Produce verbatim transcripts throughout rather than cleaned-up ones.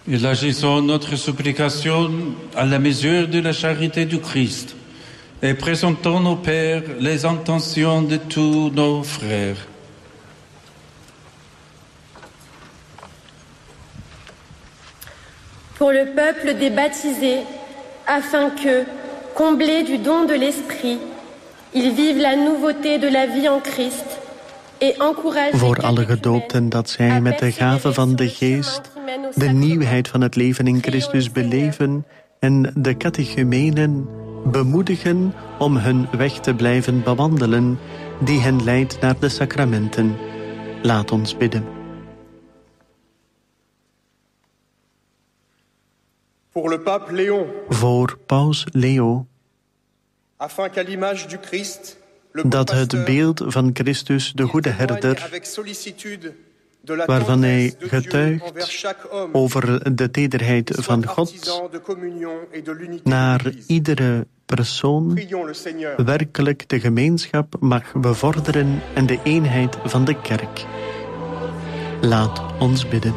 Élargissons notre supplication à la mesure de la charité du Christ et présentons au Père les intentions de tous nos frères. Pour le peuple des baptisés, afin que, comblés du don de l'Esprit, ils vivent la nouveauté de la vie en Christ et encouragent. Voor alle gedoopten dat zij met de gave van de Geest de nieuwheid van het leven in Christus beleven en de catechumenen bemoedigen om hun weg te blijven bewandelen die hen leidt naar de sacramenten. Laat ons bidden. Pour le pape Léon. Voor paus Leo. Afin qu'à l'image du Christ, dat het beeld van Christus, de goede herder, waarvan hij getuigt over de tederheid van God, naar iedere persoon werkelijk de gemeenschap mag bevorderen en de eenheid van de kerk. Laat ons bidden.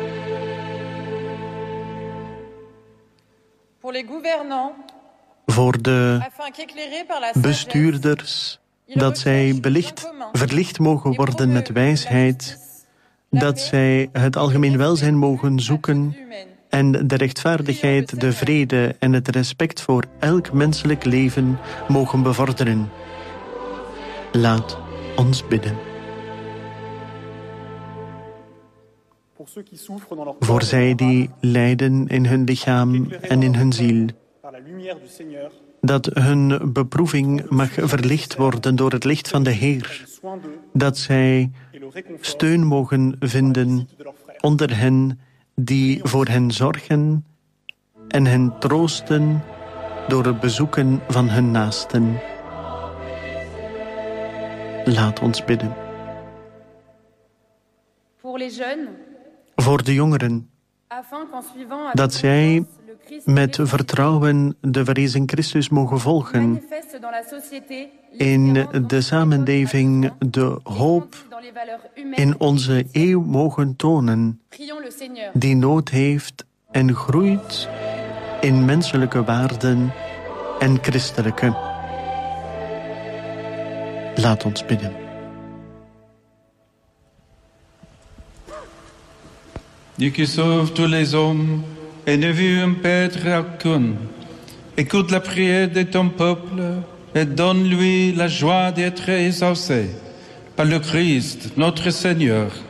Voor de bestuurders, dat zij belicht, verlicht mogen worden met wijsheid, dat zij het algemeen welzijn mogen zoeken en de rechtvaardigheid, de vrede en het respect voor elk menselijk leven mogen bevorderen. Laat ons bidden. Voor zij die lijden in hun lichaam en in hun ziel, dat hun beproeving mag verlicht worden door het licht van de Heer, dat zij steun mogen vinden onder hen die voor hen zorgen en hen troosten door het bezoeken van hun naasten. Laat ons bidden. Voor de jongeren, dat zij met vertrouwen de verrezen Christus mogen volgen, in de samenleving de hoop in onze eeuw mogen tonen, die nood heeft en groeit in menselijke waarden en christelijke. Laat ons bidden. Dieu qui sauve tous les hommes et ne veut un pêtre aucun, écoute la prière de ton peuple et donne-lui la joie d'être exaucé par le Christ, notre Seigneur.